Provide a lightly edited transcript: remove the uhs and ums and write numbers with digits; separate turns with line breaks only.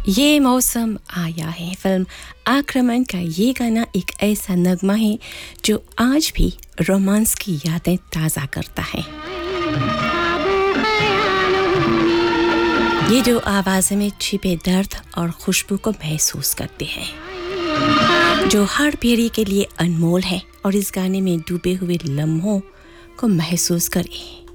ये मौसम आया है फिल्म आक्रमण का ये गाना एक ऐसा नगमा है जो आज भी रोमांस की यादें ताज़ा करता है। ये जो आवाज़ में छिपे दर्द और खुशबू को महसूस करते हैं जो हर पीढ़ी के लिए अनमोल है और इस गाने में डूबे हुए लम्हों को महसूस करें।